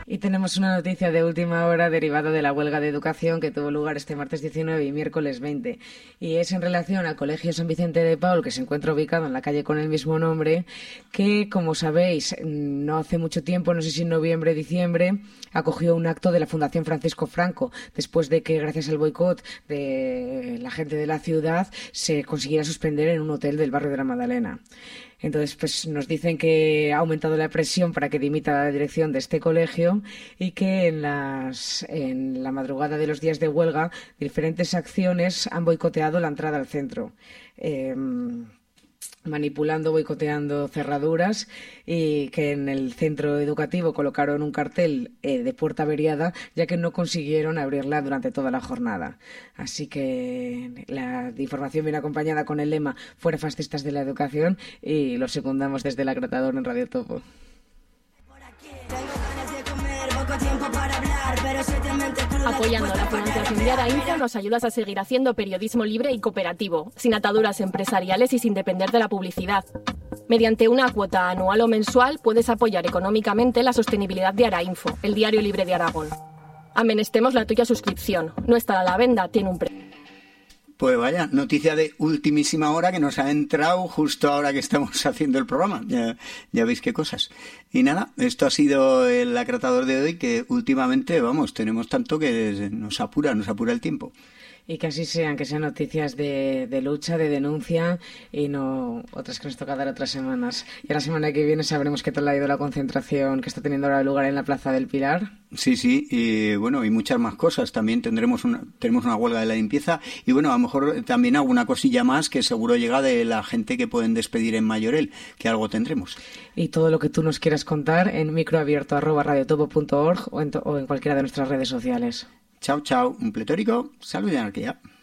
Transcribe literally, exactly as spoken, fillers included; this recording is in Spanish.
Y tenemos una noticia de última hora derivada de la huelga de educación que tuvo lugar este martes diecinueve y miércoles veinte. Y es en relación al Colegio San Vicente de Paul, que se encuentra ubicado en la calle con el mismo nombre, que, como sabéis, no hace mucho tiempo, no sé si en noviembre o diciembre, acogió un acto de la Fundación Francisco Franco, después de que, gracias al boicot de la gente de la ciudad, se consiguiera suspender en un hotel del barrio de la Madalena. Entonces, pues nos dicen que ha aumentado la presión para que dimita la dirección de este colegio y que en, las, en la madrugada de los días de huelga diferentes acciones han boicoteado la entrada al centro. Eh, manipulando, boicoteando cerraduras, y que en el centro educativo colocaron un cartel eh, de puerta averiada, ya que no consiguieron abrirla durante toda la jornada. Así que la información viene acompañada con el lema "Fuera fascistas de la educación", y lo secundamos desde el Agratador en Radio Topo. Apoyando la financiación de Arainfo nos ayudas a seguir haciendo periodismo libre y cooperativo, sin ataduras empresariales y sin depender de la publicidad. Mediante una cuota anual o mensual puedes apoyar económicamente la sostenibilidad de Arainfo, el diario libre de Aragón. Amenestemos la tuya suscripción. No está a la venta, tiene un precio. Pues vaya, noticia de ultimísima hora que nos ha entrado justo ahora que estamos haciendo el programa. Ya, ya veis qué cosas. Y nada, esto ha sido el Acratador de hoy, que últimamente, vamos, tenemos tanto que nos apura, nos apura el tiempo. Y que así sean, que sean noticias de, de lucha, de denuncia, y no otras que nos toca dar otras semanas. Y la semana que viene sabremos qué tal ha ido la concentración que está teniendo ahora lugar en la Plaza del Pilar. Sí, sí, y bueno, y muchas más cosas. También tendremos una, tenemos una huelga de la limpieza, y bueno, a lo mejor también alguna cosilla más que seguro llega de la gente que pueden despedir en Mayorel, que algo tendremos. Y todo lo que tú nos quieras contar en microabierto arroba radiotopo punto org o en, to, o en cualquiera de nuestras redes sociales. Chao, chao. Un pletórico. Salud y anarquía.